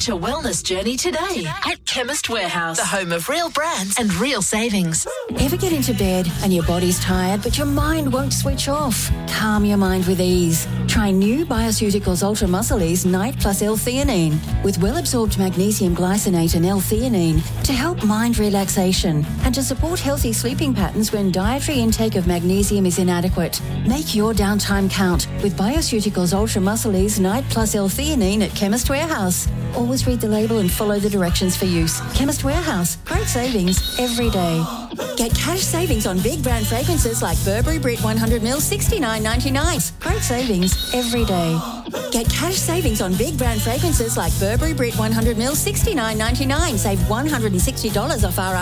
Start your wellness journey today at Chemist Warehouse, the home of real brands and real savings. Ever get into bed and your body's tired but your mind won't switch off? Calm your mind with ease. Try new Bioceuticals Ultra Muscle Ease Night Plus L-theanine with well-absorbed magnesium glycinate and L-theanine to help mind relaxation and to support healthy sleeping patterns when dietary intake of magnesium is inadequate. Make your downtime count with Bioceuticals Ultra Muscle Ease Night Plus L-theanine at Chemist Warehouse. Always read the label and follow the directions for use. Chemist Warehouse. Great savings every day. Get cash savings on big brand fragrances like Burberry Brit 100ml $69.99. Great savings every day. Get cash savings on big brand fragrances like Burberry Brit 100ml $69.99. Save $160 off our